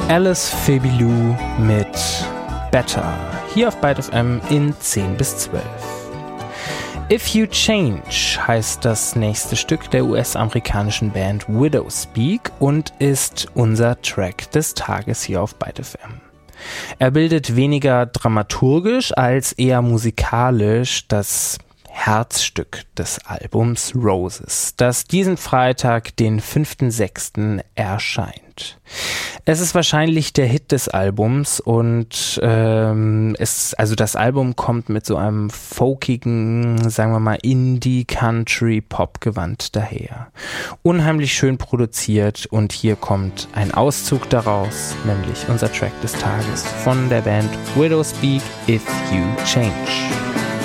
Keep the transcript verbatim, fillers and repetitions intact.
Alice Fabilou mit Better, hier auf Byte F M in zehn bis zwölf. If You Change heißt das nächste Stück der U S-amerikanischen Band Widowspeak und ist unser Track des Tages hier auf Byte F M. Er bildet weniger dramaturgisch als eher musikalisch das Herzstück des Albums Roses, das diesen Freitag, den fünften sechsten erscheint. Es ist wahrscheinlich der Hit des Albums und ähm, es, also das Album kommt mit so einem folkigen, sagen wir mal Indie-Country-Pop-Gewand daher. Unheimlich schön produziert und hier kommt ein Auszug daraus, nämlich unser Track des Tages von der Band Widowspeak, If You Change.